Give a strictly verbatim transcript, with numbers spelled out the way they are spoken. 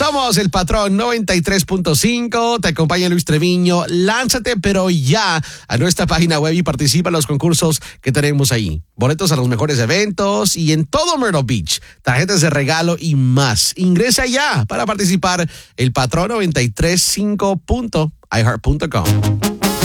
Somos el Patrón noventa y tres punto cinco. Te acompaña Luis Treviño. Lánzate, pero ya a nuestra página web y participa en los concursos que tenemos ahí. Boletos a los mejores eventos y en todo Myrtle Beach. Tarjetas de regalo y más. Ingresa ya para participar el Patrón noventa y tres punto cinco punto i heart punto com.